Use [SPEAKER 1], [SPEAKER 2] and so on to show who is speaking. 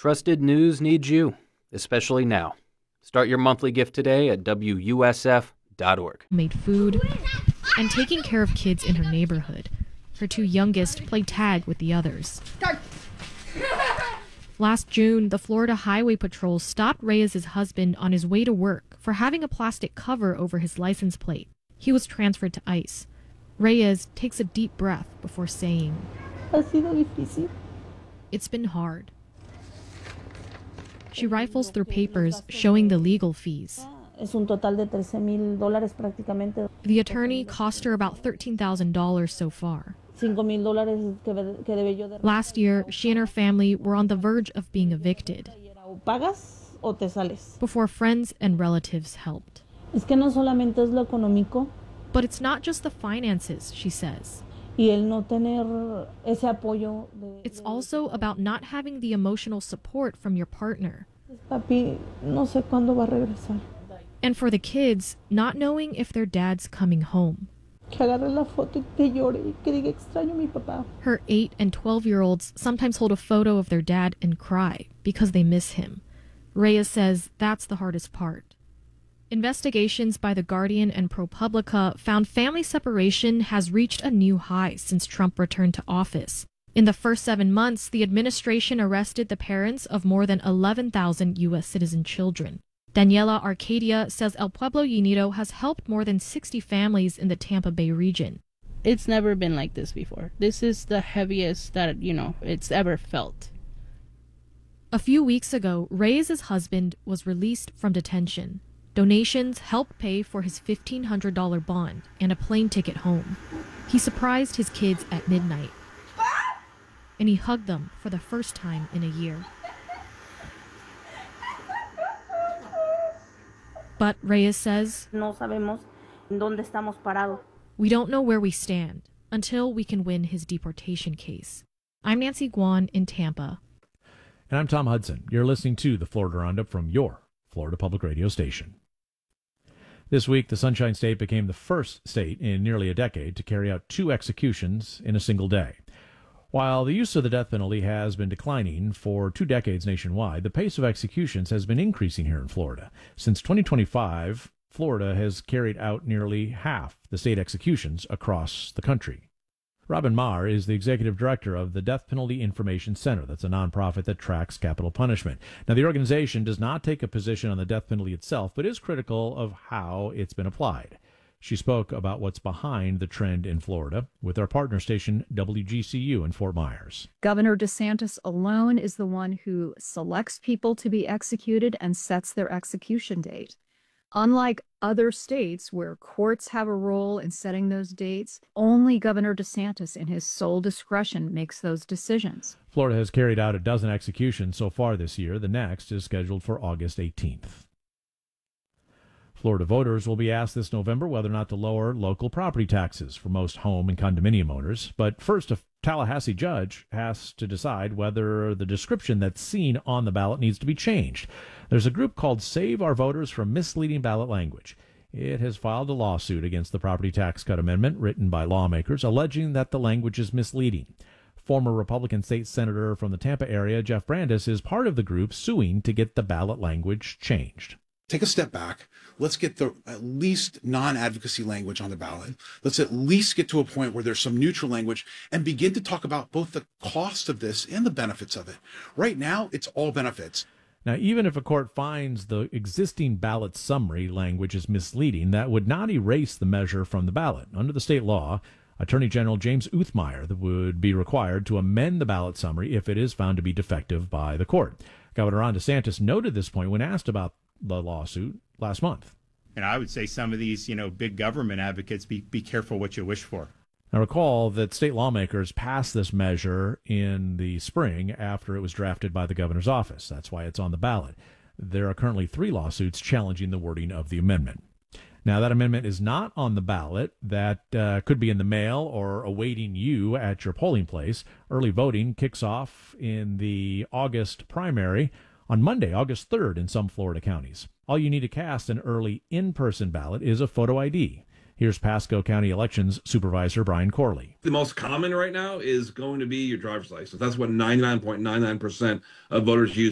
[SPEAKER 1] Trusted news needs you, especially now. Start your monthly gift today at WUSF.org.
[SPEAKER 2] Made food and taking care of kids in her neighborhood. Her two youngest played tag with the others. Last June, the Florida Highway Patrol stopped Reyes' husband on his way to work for having a plastic cover over his license plate. He was transferred to ICE. Reyes takes a deep breath before saying, "It's been hard." She rifles through papers showing the legal fees. The attorney cost her about $13,000 so far. Last year, she and her family were on the verge of being evicted before friends and relatives helped. But it's not just the finances, she says. It's also about not having the emotional support from your partner. And for the kids, not knowing if their dad's coming home. Her 8 and 12-year-olds sometimes hold a photo of their dad and cry because they miss him. Reyes says that's the hardest part. Investigations by The Guardian and ProPublica found family separation has reached a new high since Trump returned to office. In the first 7 months, the administration arrested the parents of more than 11,000 U.S. citizen children. Daniela Arcadia says El Pueblo Unido has helped more than 60 families in the Tampa Bay region.
[SPEAKER 3] It's never been like this before. This is the heaviest that, it's ever felt.
[SPEAKER 2] A few weeks ago, Reyes' husband was released from detention. Donations helped pay for his $1,500 bond and a plane ticket home. He surprised his kids at midnight, and he hugged them for the first time in a year. But Reyes says, we don't know where we stand until we can win his deportation case. I'm Nancy Guan in Tampa.
[SPEAKER 4] And I'm Tom Hudson. You're listening to the Florida Roundup from your Florida Public Radio station. This week, the Sunshine State became the first state in nearly a decade to carry out 2 executions in a single day. While the use of the death penalty has been declining for 2 decades nationwide, the pace of executions has been increasing here in Florida. Since 2025, Florida has carried out nearly half the state executions across the country. Robin Marr is the executive director of the Death Penalty Information Center. That's a nonprofit that tracks capital punishment. Now, the organization does not take a position on the death penalty itself, but is critical of how it's been applied. She spoke about what's behind the trend in Florida with our partner station WGCU in Fort Myers.
[SPEAKER 5] Governor DeSantis alone is the one who selects people to be executed and sets their execution date. Unlike other states where courts have a role in setting those dates, only Governor DeSantis in his sole discretion makes those decisions.
[SPEAKER 4] Florida has carried out a dozen executions so far this year. The next is scheduled for August 18th. Florida voters will be asked this November whether or not to lower local property taxes for most home and condominium owners. But first, a Tallahassee judge has to decide whether the description that's seen on the ballot needs to be changed. There's a group called Save Our Voters from Misleading Ballot Language. It has filed a lawsuit against the property tax cut amendment written by lawmakers, alleging that the language is misleading. Former Republican state senator from the Tampa area, Jeff Brandes, is part of the group suing to get the ballot language changed.
[SPEAKER 6] Take a step back. Let's get the at least non-advocacy language on the ballot. Let's at least get to a point where there's some neutral language and begin to talk about both the cost of this and the benefits of it. Right now, it's all benefits.
[SPEAKER 4] Now, even if a court finds the existing ballot summary language is misleading, that would not erase the measure from the ballot. Under the state law, Attorney General James Uthmeier would be required to amend the ballot summary if it is found to be defective by the court. Governor Ron DeSantis noted this point when asked about the lawsuit last month.
[SPEAKER 7] And I would say some of these, big government advocates, be careful what you wish for.
[SPEAKER 4] Now, recall that state lawmakers passed this measure in the spring after it was drafted by the governor's office. That's why it's on the ballot. There are currently 3 lawsuits challenging the wording of the amendment. Now, that amendment is not on the ballot. That could be in the mail or awaiting you at your polling place. Early voting kicks off in the August primary on Monday, August 3rd in some Florida counties. All you need to cast an early in-person ballot is a photo ID. Here's Pasco County Elections Supervisor Brian Corley.
[SPEAKER 8] The most common right now is going to be your driver's license. That's what 99.99% of voters use